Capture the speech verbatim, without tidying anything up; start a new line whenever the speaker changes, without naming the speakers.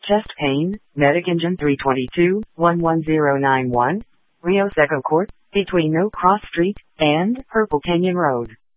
chest pain, Medic Engine three two two, one one zero nine one, Rio Seco Court, between No Cross Street and Purple Canyon Road.